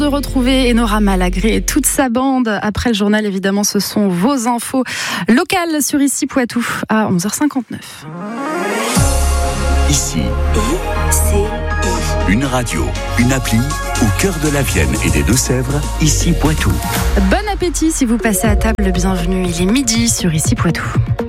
De retrouver Enora Malagré et toute sa bande. Après le journal, évidemment, ce sont vos infos locales sur Ici Poitou à 11h59. Ici, une radio, une appli au cœur de la Vienne et des Deux-Sèvres, Ici Poitou. Bon appétit si vous passez à table, bienvenue. Il est midi sur Ici Poitou.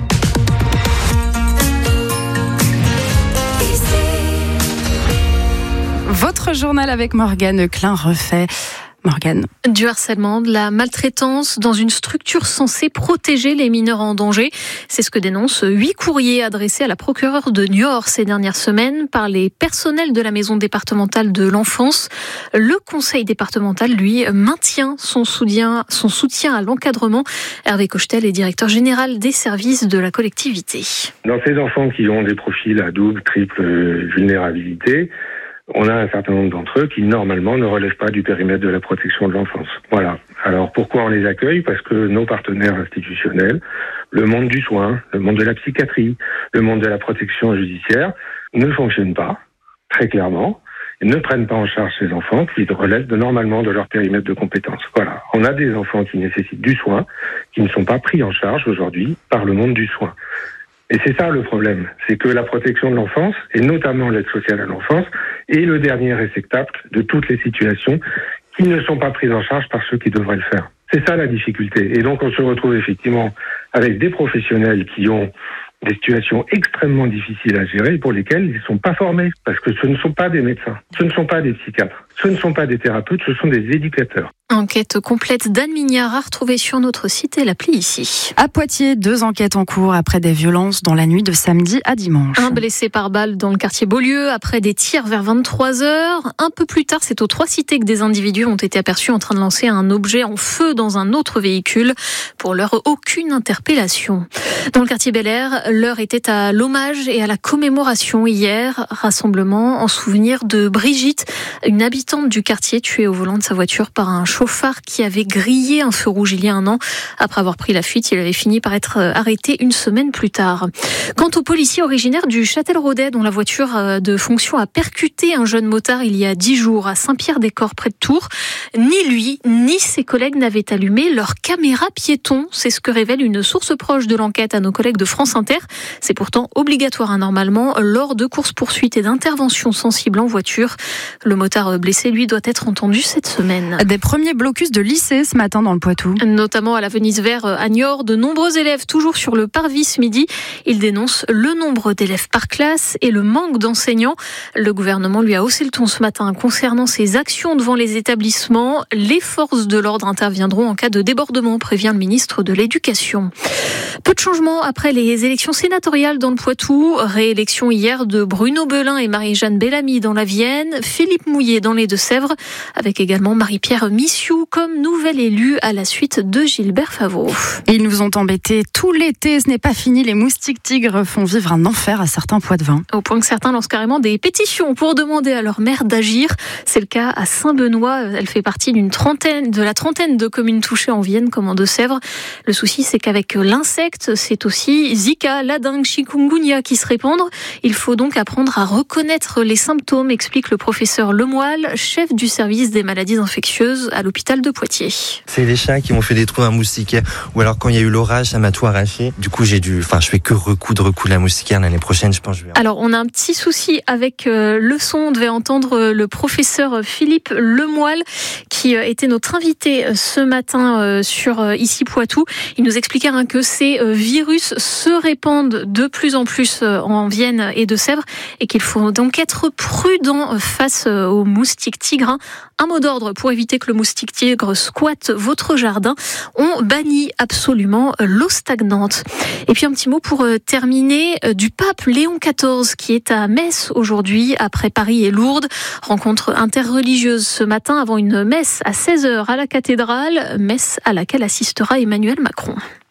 Votre journal avec Morgane Klein refait. Morgane. Du harcèlement, de la maltraitance dans une structure censée protéger les mineurs en danger. C'est ce que dénoncent 8 courriers adressés à la procureure de Niort ces dernières semaines par les personnels de la maison départementale de l'enfance. Le conseil départemental, lui, maintient son soutien à l'encadrement. Hervé Cochetel est directeur général des services de la collectivité. Dans ces enfants qui ont des profils à double, triple vulnérabilité, on a un certain nombre d'entre eux qui, normalement, ne relèvent pas du périmètre de la protection de l'enfance. Voilà. Alors, pourquoi on les accueille ? Parce que nos partenaires institutionnels, le monde du soin, le monde de la psychiatrie, le monde de la protection judiciaire, ne fonctionnent pas, très clairement, et ne prennent pas en charge ces enfants qui relèvent normalement de leur périmètre de compétences. Voilà. On a des enfants qui nécessitent du soin, qui ne sont pas pris en charge aujourd'hui par le monde du soin. Et c'est ça le problème, c'est que la protection de l'enfance, et notamment l'aide sociale à l'enfance, est le dernier réceptacle de toutes les situations qui ne sont pas prises en charge par ceux qui devraient le faire. C'est ça la difficulté. Et donc on se retrouve effectivement avec des professionnels qui ont des situations extrêmement difficiles à gérer et pour lesquelles ils ne sont pas formés. Parce que ce ne sont pas des médecins, ce ne sont pas des psychiatres, ce ne sont pas des thérapeutes, ce sont des éducateurs. Enquête complète d'Anne Mignard à retrouver sur notre site et l'appli Ici. À Poitiers, 2 enquêtes en cours après des violences dans la nuit de samedi à dimanche. Un blessé par balle dans le quartier Beaulieu après des tirs vers 23h. Un peu plus tard, c'est aux 3 cités que des individus ont été aperçus en train de lancer un objet en feu dans un autre véhicule. Pour l'heure, aucune interpellation. Dans le quartier Bel-Air, l'heure était à l'hommage et à la commémoration hier. Rassemblement en souvenir de Brigitte, une habitante du quartier tuée au volant de sa voiture par un chauffard qui avait grillé un feu rouge il y a un an. Après avoir pris la fuite, il avait fini par être arrêté une semaine plus tard. Quant au policier originaire du Châtel-Rodet, dont la voiture de fonction a percuté un jeune motard il y a 10 jours à Saint-Pierre-des-Corps près de Tours, ni lui ni ses collègues n'avaient allumé leur caméra piéton. C'est ce que révèle une source proche de l'enquête à nos collègues de France Inter. C'est pourtant obligatoire normalement lors de courses-poursuites et d'interventions sensibles en voiture. Le motard blessé, lui, doit être entendu cette semaine. Des premiers blocus de lycée ce matin dans le Poitou. Notamment à la Venise Vert à Niort, de nombreux élèves toujours sur le parvis ce midi. Ils dénoncent le nombre d'élèves par classe et le manque d'enseignants. Le gouvernement lui a haussé le ton ce matin concernant ses actions devant les établissements. Les forces de l'ordre interviendront en cas de débordement, prévient le ministre de l'Éducation. Peu de changements après les élections sénatoriales dans le Poitou. Réélection hier de Bruno Belin et Marie-Jeanne Bellamy dans la Vienne, Philippe Mouillet dans les Deux-Sèvres, avec également Marie-Pierre Missiou comme nouvelle élue à la suite de Gilbert Favreau. Ils nous ont embêtés tout l'été, ce n'est pas fini. Les moustiques tigres font vivre un enfer à certains Poitevins. Au point que certains lancent carrément des pétitions pour demander à leur maire d'agir. C'est le cas à Saint-Benoît. Elle fait partie de la trentaine de communes touchées en Vienne comme en Deux-Sèvres. Le souci, c'est qu'avec l'insecte, c'est aussi Zika, la dengue, chikungunya qui se répandent. Il faut donc apprendre à reconnaître les symptômes, explique le professeur Lemoyle, chef du service des maladies infectieuses à l'hôpital de Poitiers. C'est les chats qui m'ont fait des trous à moustiquaire. Ou alors quand il y a eu l'orage, ça m'a tout arraché. Du coup, je fais que recoudre la moustiquaire l'année prochaine, je pense. Alors, on a un petit souci avec le son. On devait entendre le professeur Philippe Lemoyle, qui était notre invité ce matin sur Ici Poitou. Il nous expliquait que ces virus se répandent de plus en plus en Vienne et Deux-Sèvres et qu'il faut donc être prudent face aux moustiques tigres. Un mot d'ordre pour éviter que le moustique tigre squatte votre jardin. On bannit absolument l'eau stagnante. Et puis un petit mot pour terminer du pape Léon XIV qui est à Metz aujourd'hui après Paris et Lourdes. Rencontre interreligieuse ce matin avant une messe à 16h à la cathédrale. Messe à laquelle assistera Emmanuel Macron.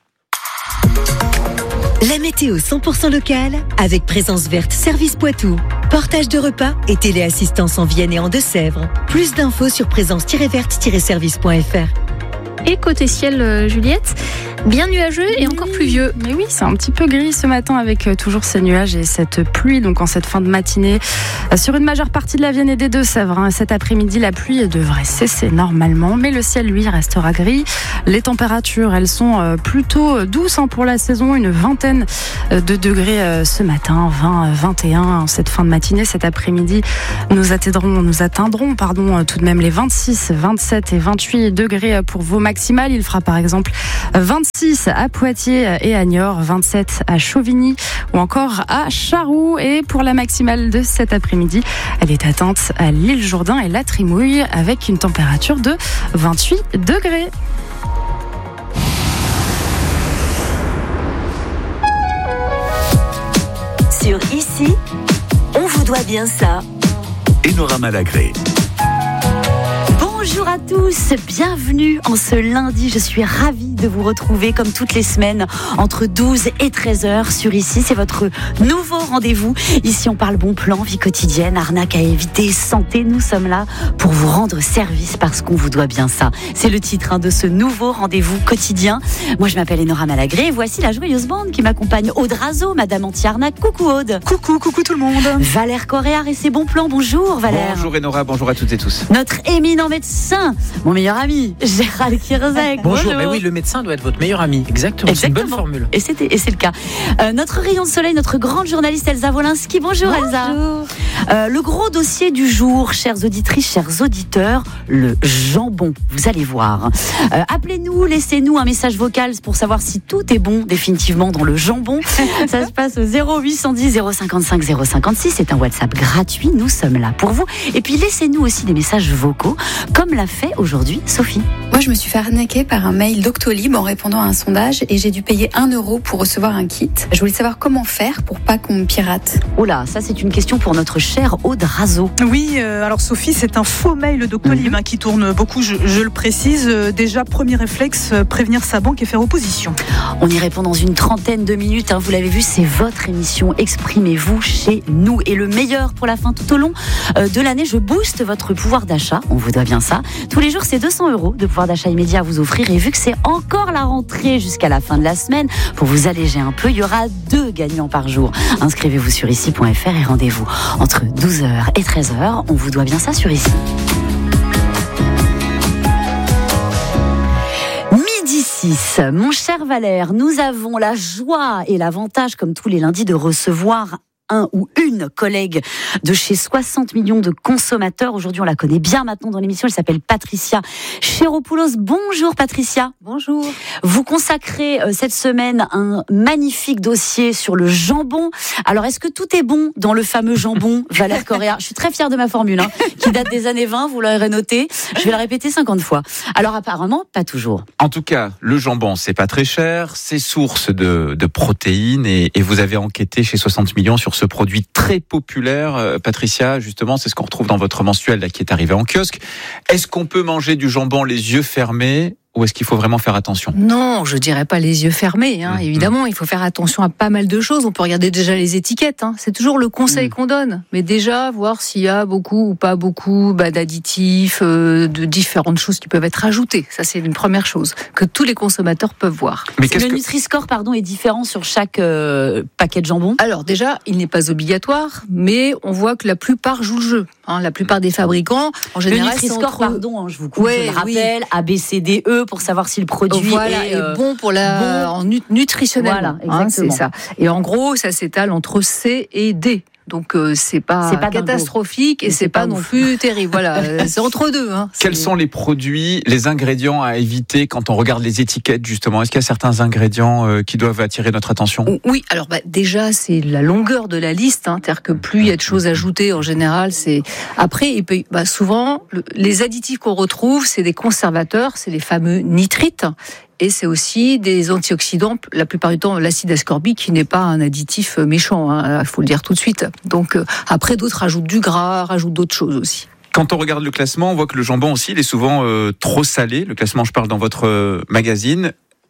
La météo 100% locale avec Présence Verte Service Poitou. Portage de repas et téléassistance en Vienne et en Deux-Sèvres. Plus d'infos sur présence-verte-service.fr. Et côté ciel, Juliette, bien nuageux et encore pluvieux. Mais oui, c'est un petit peu gris ce matin avec toujours ces nuages et cette pluie donc en cette fin de matinée sur une majeure partie de la Vienne et des Deux-Sèvres. Cet après-midi, la pluie devrait cesser normalement, mais le ciel, lui, restera gris. Les températures, elles sont plutôt douces pour la saison, une vingtaine de degrés ce matin, 20, 21 en cette fin de matinée. Cet après-midi, nous atteindrons tout de même les 26, 27 et 28 degrés pour vos maximales. Il fera par exemple 26 à Poitiers et à Niort, 27 à Chauvigny ou encore à Charroux. Et pour la maximale de cet après-midi, elle est atteinte à l'île Jourdain et la Trimouille avec une température de 28 degrés. Sur Ici, on vous doit bien ça. Enora Malagré. Bonjour à tous, bienvenue en ce lundi. Je suis ravie de vous retrouver comme toutes les semaines entre 12 et 13h sur Ici. C'est votre nouveau rendez-vous. Ici, on parle bon plan, vie quotidienne, arnaque à éviter, santé. Nous sommes là pour vous rendre service parce qu'on vous doit bien ça. C'est le titre de ce nouveau rendez-vous quotidien. Moi, je m'appelle Enora Malagré et voici la joyeuse bande qui m'accompagne. Aude Razo, Madame Anti-Arnaque. Coucou Aude. Coucou tout le monde. Valère Coréard et ses bons plans. Bonjour Valère. Bonjour Enora, bonjour à toutes et tous. Notre éminent médecin, mon meilleur ami, Gérald Kierzek. Bonjour. Mais oui, le médecin doit être votre meilleur ami. Exactement. C'est une bonne formule. Et c'est le cas. Notre rayon de soleil, notre grande journaliste Elsa Wolinski. Bonjour Elsa. Le gros dossier du jour, chères auditrices, chers auditeurs, le jambon. Vous allez voir. Appelez-nous, laissez-nous un message vocal pour savoir si tout est bon définitivement dans le jambon. Ça se passe au 0810 055 056. C'est un WhatsApp gratuit. Nous sommes là pour vous. Et puis laissez-nous aussi des messages vocaux, comme l'a fait aujourd'hui Sophie. Moi, je me suis fait arnaquer par un mail Doctolib en répondant à un sondage et j'ai dû payer 1 € pour recevoir un kit. Je voulais savoir comment faire pour pas qu'on me pirate. Oh là, ça c'est une question pour notre chère Aude Razo. Oui, alors Sophie, c'est un faux mail Doctolib qui tourne beaucoup, je le précise. Déjà, premier réflexe, prévenir sa banque et faire opposition. On y répond dans une trentaine de minutes. Vous l'avez vu, c'est votre émission. Exprimez-vous chez nous. Et le meilleur pour la fin, tout au long de l'année, je booste votre pouvoir d'achat. On vous doit bien ça. Tous les jours, c'est 200 € de pouvoir d'achat immédiat à vous offrir. Et vu que c'est encore la rentrée jusqu'à la fin de la semaine, pour vous alléger un peu, il y aura 2 gagnants par jour. Inscrivez-vous sur ici.fr et rendez-vous entre 12h et 13h. On vous doit bien ça sur Ici. Midi 6, mon cher Valère, nous avons la joie et l'avantage, comme tous les lundis, de recevoir un ou une collègue de chez 60 millions de consommateurs. Aujourd'hui, on la connaît bien maintenant dans l'émission. Elle s'appelle Patricia Chéropoulos. Bonjour Patricia. Bonjour. Vous consacrez cette semaine un magnifique dossier sur le jambon. Alors, est-ce que tout est bon dans le fameux jambon, Valère Coréard? Je suis très fière de ma formule, qui date des années 20, vous l'aurez noté. Je vais la répéter 50 fois. Alors, apparemment, pas toujours. En tout cas, le jambon, c'est pas très cher, c'est source de protéines et vous avez enquêté chez 60 millions sur ce produit très populaire. Patricia, justement, c'est ce qu'on retrouve dans votre mensuel là, qui est arrivé en kiosque. Est-ce qu'on peut manger du jambon les yeux fermés? Ou est-ce qu'il faut vraiment faire attention? Non, je dirais pas les yeux fermés. Évidemment, il faut faire attention à pas mal de choses. On peut regarder déjà les étiquettes. C'est toujours le conseil qu'on donne. Mais déjà, voir s'il y a beaucoup ou pas beaucoup d'additifs, de différentes choses qui peuvent être ajoutées. Ça, c'est une première chose que tous les consommateurs peuvent voir. Mais le Nutri-Score, est différent sur chaque paquet de jambon? Alors déjà, il n'est pas obligatoire, mais on voit que la plupart jouent le jeu. La plupart des fabricants, en général, le Nutri-Score, je vous coupe, je le rappelle, A, B, C, D, E, pour savoir si le produit est bon pour nutritionnellement. Voilà, exactement. C'est ça. Et en gros, ça s'étale entre C et D. Donc c'est pas catastrophique et c'est pas non plus terrible. Voilà, c'est entre deux. Quels sont les produits, les ingrédients à éviter quand on regarde les étiquettes justement? Est-ce qu'il y a certains ingrédients qui doivent attirer notre attention? Oui, alors déjà c'est la longueur de la liste. C'est-à-dire que plus il y a de choses ajoutées en général, c'est après souvent les additifs qu'on retrouve, c'est des conservateurs, c'est les fameux nitrites. Et c'est aussi des antioxydants, la plupart du temps l'acide ascorbique qui n'est pas un additif méchant, il faut le dire tout de suite. Donc après d'autres rajoutent du gras, rajoutent d'autres choses aussi. Quand on regarde le classement, on voit que le jambon aussi il est souvent trop salé. Le classement, je parle dans votre magazine.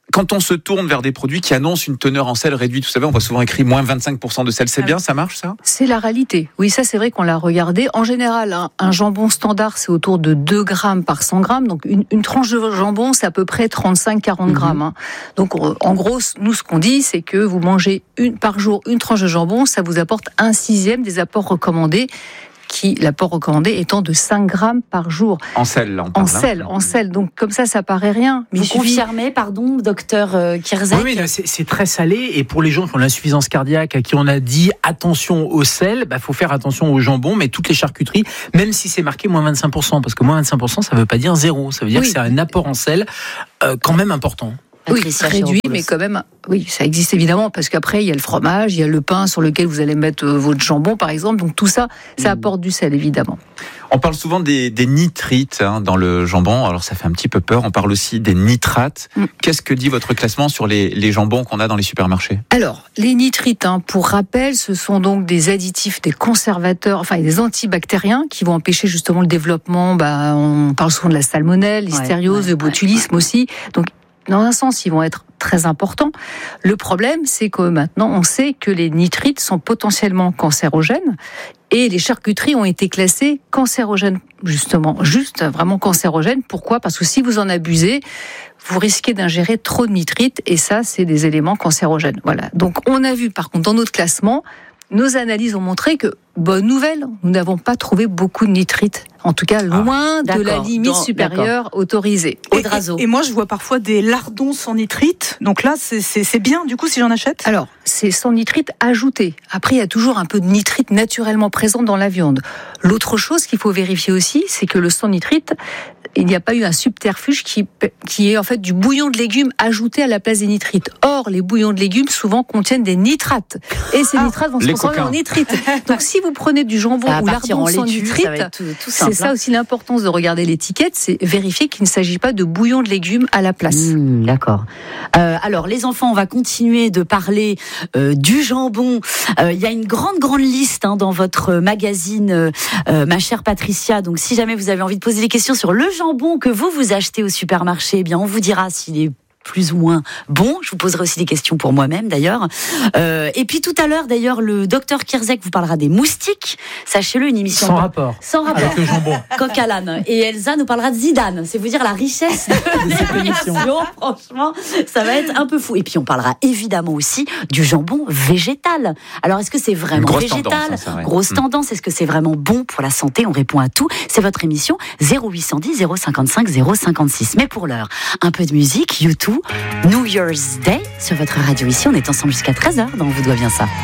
Quand on se tourne vers des produits qui annoncent une teneur en sel réduite, vous savez, on voit souvent écrit moins 25% de sel, c'est bien, ça marche ça ? C'est la réalité. Oui, ça c'est vrai qu'on l'a regardé. En général, un jambon standard, c'est autour de 2 grammes par 100 grammes. Donc une tranche de jambon, c'est à peu près 35-40 grammes. Donc en gros, nous ce qu'on dit, c'est que vous mangez par jour une tranche de jambon, ça vous apporte 1/6 des apports recommandés. L'apport recommandé étant de 5 grammes par jour. En sel, là, on parle. En sel. Donc, comme ça paraît rien. Mais vous confirmez, pardon, docteur Kierzek ? Oui, c'est très salé. Et pour les gens qui ont l'insuffisance cardiaque, à qui on a dit attention au sel, faut faire attention au jambon, mais toutes les charcuteries, même si c'est marqué moins 25%, parce que moins 25%, ça veut pas dire zéro. Ça veut dire que c'est un apport en sel quand même important. Oui, réduit, mais quand même, oui, ça existe évidemment, parce qu'après, il y a le fromage, il y a le pain sur lequel vous allez mettre votre jambon, par exemple. Donc tout ça, ça apporte du sel, évidemment. On parle souvent des nitrites dans le jambon, alors ça fait un petit peu peur. On parle aussi des nitrates. Qu'est-ce que dit votre classement sur les jambons qu'on a dans les supermarchés ? Alors, les nitrites, pour rappel, ce sont donc des additifs, des conservateurs, enfin des antibactériens qui vont empêcher justement le développement. On parle souvent de la salmonelle, l'hystériose, le botulisme aussi. Donc, dans un sens, ils vont être très importants. Le problème, c'est que maintenant, on sait que les nitrites sont potentiellement cancérogènes et les charcuteries ont été classées cancérogènes, justement, vraiment cancérogènes. Pourquoi ? Parce que si vous en abusez, vous risquez d'ingérer trop de nitrites et ça, c'est des éléments cancérogènes. Voilà. Donc, on a vu, par contre, dans notre classement, nos analyses ont montré que, bonne nouvelle, nous n'avons pas trouvé beaucoup de nitrites. En tout cas, loin de la limite supérieure autorisée. Et moi, je vois parfois des lardons sans nitrite. Donc là, c'est bien, du coup, si j'en achète ? Alors, c'est sans nitrite ajouté. Après, il y a toujours un peu de nitrite naturellement présent dans la viande. L'autre chose qu'il faut vérifier aussi, c'est que le sans nitrite, il n'y a pas eu un subterfuge qui est en fait du bouillon de légumes ajouté à la place des nitrites. Or, les bouillons de légumes souvent contiennent des nitrates. Et ces nitrates vont se transformer en nitrites. Donc, si vous prenez du jambon ou lardon sans nitrite, c'est ça aussi l'importance de regarder l'étiquette, c'est vérifier qu'il ne s'agit pas de bouillon de légumes à la place. D'accord. Alors, les enfants, on va continuer de parler du jambon. Il y a une grande liste dans votre magazine, ma chère Patricia. Donc, si jamais vous avez envie de poser des questions sur le jambon que vous achetez au supermarché, eh bien, on vous dira s'il est plus ou moins bon. Je vous poserai aussi des questions pour moi-même, d'ailleurs. Et puis, tout à l'heure, d'ailleurs, le docteur Kierzek vous parlera des moustiques. Sachez-le, une émission... Sans rapport. Avec le jambon. Coq à l'âne. Et Elsa nous parlera de Zidane. C'est vous dire la richesse de cette émission. Franchement, ça va être un peu fou. Et puis, on parlera évidemment aussi du jambon végétal. Alors, est-ce que c'est vraiment végétal ? Grosse tendance. Est-ce que c'est vraiment bon pour la santé ? On répond à tout. C'est votre émission 0810 055 056. Mais pour l'heure, un peu de musique, YouTube, New Year's Day sur votre radio ici. On est ensemble jusqu'à 13h dans On vous doit bien ça.